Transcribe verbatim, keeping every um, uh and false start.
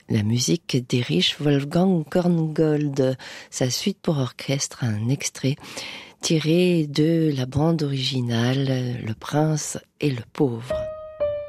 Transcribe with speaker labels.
Speaker 1: La musique d'Erich Wolfgang Korngold, sa suite pour orchestre, un extrait tiré de la bande originale Le Prince et le Pauvre.